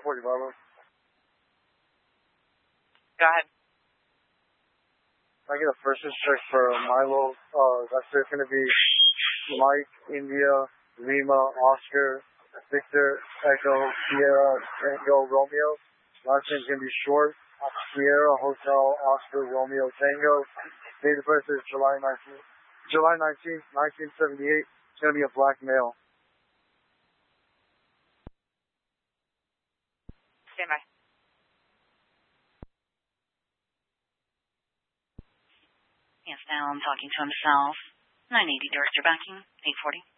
140 Bravo. Go ahead. I get a first check for Milo. That's it. Going to be Mike, India, Lima, Oscar, Victor, Echo, Sierra, Tango, Romeo. Last name's going to be Short. Sierra, Hotel, Oscar, Romeo, Tango. Date of birth is July 19th, 1978. It's going to be a black male. Stand by. Yes, now I'm talking to himself. 980 director backing, 840.